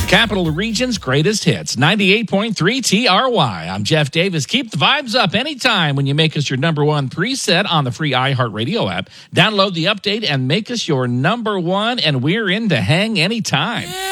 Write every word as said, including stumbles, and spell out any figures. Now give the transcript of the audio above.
Capital Region's greatest hits, ninety-eight point three T R Y. I'm Jeff Davis. Keep the vibes up anytime when you make us your number one preset on the free iHeartRadio app. Download the update and make us your number one, and we're in to hang anytime.